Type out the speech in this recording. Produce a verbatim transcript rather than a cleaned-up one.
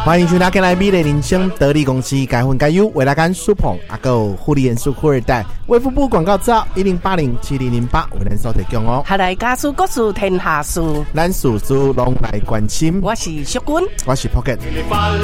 欢迎收听今日美丽人生得力公司该分该优为大家苏捧阿个护理元素富二代卫福部广告资料一零八零七零零八为咱所提供哦。 下来家事国事天下事， 咱事事拢来关心。 我是淑君， 我是 Pocket。